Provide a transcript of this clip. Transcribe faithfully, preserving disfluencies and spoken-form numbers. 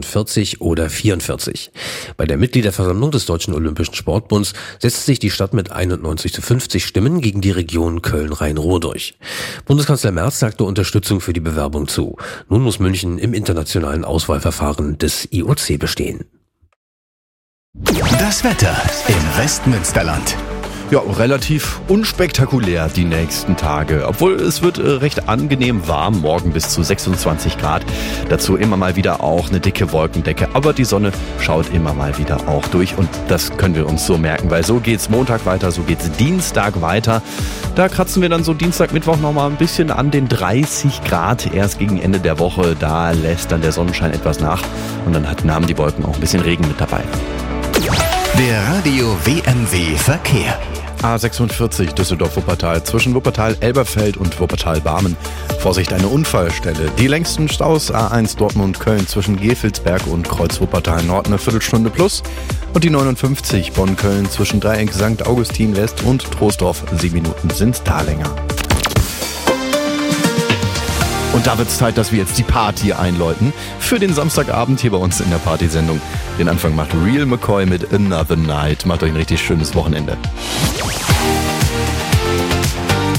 dreiundvierzig oder vierundvierzig. Bei der Mitgliederversammlung des Deutschen Olympischen Sportbunds setzte sich die Stadt mit einundneunzig zu fünfzig Stimmen gegen die Region Köln-Rhein-Ruhr durch. Bundeskanzler Merz sagte Unterstützung für die Bewerbung zu. Nun muss München im internationalen Auswahlverfahren des I O C bestehen. Das Wetter im Westmünsterland. Ja, relativ unspektakulär die nächsten Tage. Obwohl es wird äh, recht angenehm warm, morgen bis zu sechsundzwanzig Grad. Dazu immer mal wieder auch eine dicke Wolkendecke. Aber die Sonne schaut immer mal wieder auch durch. Und das können wir uns so merken, weil so geht's Montag weiter, so geht's Dienstag weiter. Da kratzen wir dann so Dienstag, Mittwoch nochmal ein bisschen an den dreißig Grad. Erst gegen Ende der Woche, da lässt dann der Sonnenschein etwas nach. Und dann hatten, haben die Wolken auch ein bisschen Regen mit dabei. Der Radio W M W Verkehr. A sechsundvierzig Düsseldorf-Wuppertal zwischen Wuppertal-Elberfeld und Wuppertal-Barmen. Vorsicht, eine Unfallstelle. Die längsten Staus A eins Dortmund-Köln zwischen Gefelsberg und Kreuz-Wuppertal-Nord eine Viertelstunde plus. Und die neunundfünfzig Bonn-Köln zwischen Dreieck Sankt Augustin West und Troisdorf. Sieben Minuten sind da länger. Und da wird's Zeit, dass wir jetzt die Party einläuten. Für den Samstagabend hier bei uns in der Partysendung. Den Anfang macht Real McCoy mit Another Night. Macht euch ein richtig schönes Wochenende.